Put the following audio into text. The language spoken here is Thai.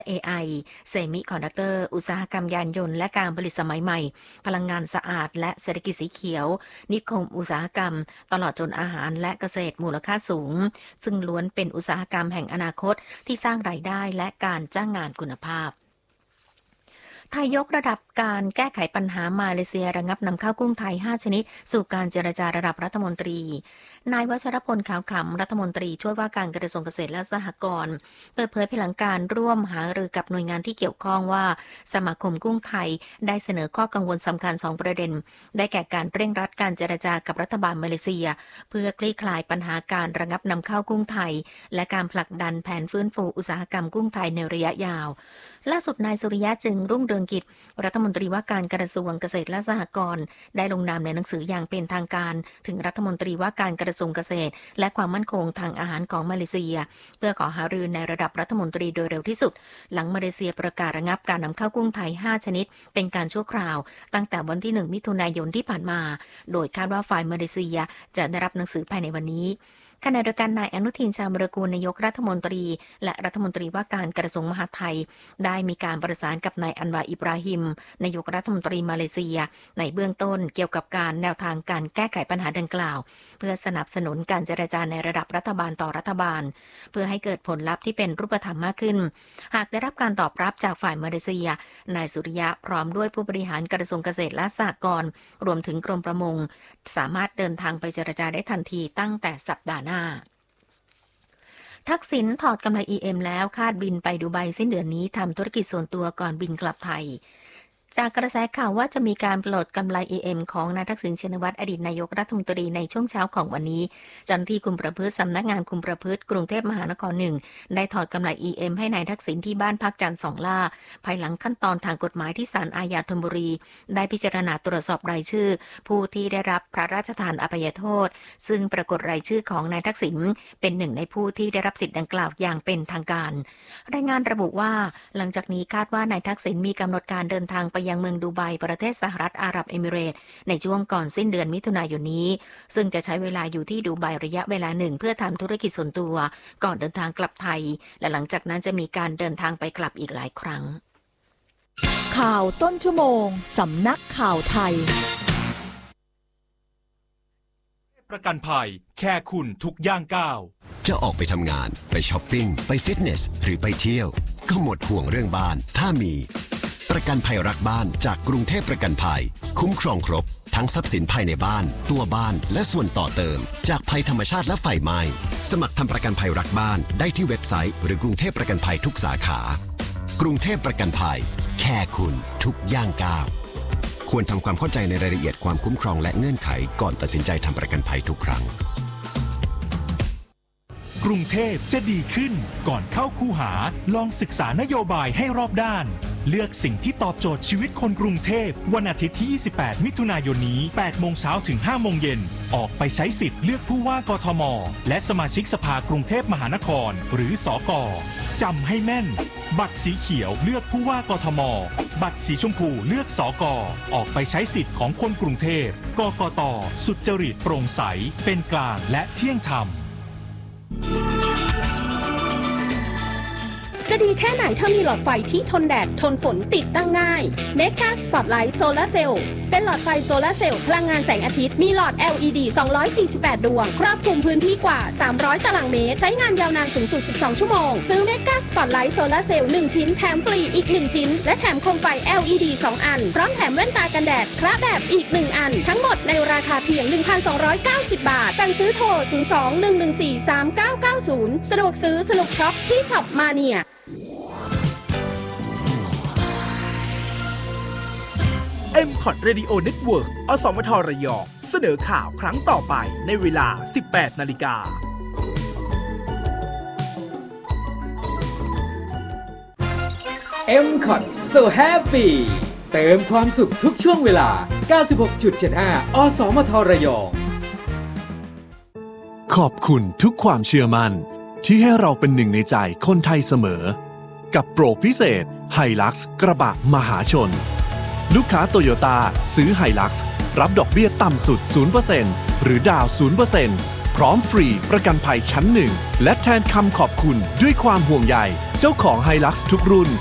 AI เซมิคอนดักเตอร์อุตสาหกรรมยานยนต์และการผลิตสมัยใหม่พลังงานสะอาดและเศรษฐกิจสีเขียวนิคมอุตสาหกรรมตลอดจนอาหารและเกษตรมูลค่าสูงซึ่งล้วนเป็นอุตสาหกรรมแห่งอนาคตที่สร้างรายได้และการจ้างงานคุณภาพไทยยกระดับการแก้ไขปัญหามาเลเซียระงับนำเข้ากุ้งไทย5ชนิดสู่การเจรจาระดับรัฐมนตรีนายวัชรพลขาวขำรัฐมนตรีช่วยว่าการกระทรวงเกษตรและสหกรณ์เปิดเผยภายหลังการร่วมหารือกับหน่วยงานที่เกี่ยวข้องว่าสมาคมกุ้งไทยได้เสนอข้อกังวลสำคัญ2ประเด็นได้แก่การเร่งรัดการเจรจากับรัฐบาลมาเลเซียเพื่อคลี่คลายปัญหาการระงับนำเข้ากุ้งไทยและการผลักดันแผนฟื้นฟูอุตสาหกรรมกุ้งไทยในระยะยาวล่าสุดนายสุริยะจึงรุ่งเรืองกิจรัฐมนตรีว่าการกระทรวงเกษตรและสหกรณ์ได้ลงนามในหนังสืออย่างเป็นทางการถึงรัฐมนตรีว่าการกระทรวงเกษตรและความมั่นคงทางอาหารของมาเลเซียเพื่อขอหารือในระดับรัฐมนตรีโดยเร็วที่สุดหลังมาเลเซียประกาศระงับการนำเข้ากุ้งไทย5ชนิดเป็นการชั่วคราวตั้งแต่วันที่1มิถุนายนที่ผ่านมาโดยคาดว่าฝ่ายมาเลเซียจะได้รับหนังสือภายในวันนี้ขณะเดียวกันนายอนุทินชาญวิรากูลนายกรัฐมนตรีและรัฐมนตรีว่าการกระทรวงมหาดไทยได้มีการประสานกับนายอันวาอิบราฮิมนายกรัฐมนตรีมาเลเซียในเบื้องต้นเกี่ยวกับการแนวทางการแก้ไขปัญหาดังกล่าวเพื่อสนับสนุนการเจรจาในระดับรัฐบาลต่อรัฐบาลเพื่อให้เกิดผลลัพธ์ที่เป็นรูปธรรมมากขึ้นหากได้รับการตอบรับจากฝ่ายมาเลเซียนายสุริยะพร้อมด้วยผู้บริหารกระทรวงเกษตรและสหกรณ์รวมถึงกรมประมงสามารถเดินทางไปเจรจาได้ทันทีตั้งแต่สัปดาห์หน้าทักษิณถอดกำไร EM แล้วคาดบินไปดูไบสิ้นเดือนนี้ทำธุรกิจส่วนตัวก่อนบินกลับไทยจากกระแสข่าวว่าจะมีการปลดกำไร EM ของนายทักษิณชินวัตรอดีตนายกรัฐมนตรีในช่วงเช้าของวันนี้เจ้าหน้าที่คุมประพฤติสำนักงานคุมประพฤติกรุงเทพมหานคร1ได้ถอดกำไร EM ให้นายทักษิณที่บ้านพักจันทร์สองล่าภายหลังขั้นตอนทางกฎหมายที่ศาลอาญาธนบุรีได้พิจารณาตรวจสอบรายชื่อผู้ที่ได้รับพระราชทานอภัยโทษซึ่งปรากฏรายชื่อของนายทักษิณเป็นหนึ่งในผู้ที่ได้รับสิทธิ์ดังกล่าวอย่างเป็นทางการรายงานระบุว่าหลังจากนี้คาดว่านายทักษิณมีกำหนดการเดินทางไปยังเมืองดูไบประเทศสหรัฐอาหรับเอมิเรตส์ในช่วงก่อนสิ้นเดือนมิถุนายนนี้ซึ่งจะใช้เวลาอยู่ที่ดูไบระยะเวลาหนึ่งเพื่อทำธุรกิจส่วนตัวก่อนเดินทางกลับไทยและหลังจากนั้นจะมีการเดินทางไปกลับอีกหลายครั้งข่าวต้นชั่วโมงสำนักข่าวไทยประกันภัยแค่คุณทุกย่างก้าวจะออกไปทำงานไปช้อปปิ้งไปฟิตเนสหรือไปเที่ยวก็หมดห่วงเรื่องบ้านถ้ามีประกันภัยรักบ้านจากกรุงเทพประกันภัยคุ้มครองครบทั้งทรัพย์สินภายในบ้านตัวบ้านและส่วนต่อเติมจากภัยธรรมชาติและไฟไหม้สมัครทำประกันภัยรักบ้านได้ที่เว็บไซต์หรือกรุงเทพประกันภัยทุกสาขากรุงเทพประกันภัยแค่คุณทุกย่างก้าวควรทำความเข้าใจในรายละเอียดความคุ้มครองและเงื่อนไขก่อนตัดสินใจทำประกันภัยทุกครั้งกรุงเทพจะดีขึ้นก่อนเข้าคูหาลองศึกษานโยบายให้รอบด้านเลือกสิ่งที่ตอบโจทย์ชีวิตคนกรุงเทพวันอาทิตย์ที่28มิถุนายนนี้ 8 โมงเช้าถึง 5 โมงเย็นออกไปใช้สิทธิ์เลือกผู้ว่ากทมและสมาชิกสภากรุงเทพมหานครหรือสก.จำให้แม่นบัตรสีเขียวเลือกผู้ว่ากทมบัตรสีชมพูเลือกสก.ออกไปใช้สิทธิ์ของคนกรุงเทพกกต.สุจริตโปร่งใสเป็นกลางและเที่ยงธรรมจะดีแค่ไหนถ้ามีหลอดไฟที่ทนแดดทนฝนติดตั้งง่าย Mega Spotlight Solar Cell เป็นหลอดไฟโซลาร์เซลล์พลังงานแสงอาทิตย์มีหลอด LED 248 ดวงครอบคลุมพื้นที่กว่า300ตารางเมตรใช้งานยาวนานสูงสุด12ชั่วโมงซื้อ Mega Spotlight Solar Cell 1 ชิ้นแถมฟรีอีก1ชิ้นและแถมโคมไฟ LED 2 อันพร้อมแถมแว่นตากันแดดคละแบบอีก1อันทั้งหมดในราคาเพียง 1,290 บาทสั่งซื้อโทร 02-114-3990 สะดวกซื้อสนุกช็อปที่ช็อปมาเนีย MCOT Radio Network อสมทระยองเสนอข่าวครั้งต่อไปในเวลา 18 นาฬิกา MCOT So Happy เติมความสุขทุกช่วงเวลา 96.75 อสมทระยองขอบคุณทุกความเชื่อมั่นที่ให้เราเป็นหนึ่งในใจคนไทยเสมอกับโปรพิเศษ Hilux กระบะมหาชนลูกค้าโตโยต้าซื้อ Hilux รับดอกเบี้ยต่ำสุด 0% หรือดาว 0% พร้อมฟรีประกันภัยชั้น 1และแทนคำขอบคุณด้วยความห่วงใยเจ้าของ Hilux ทุกรุ่น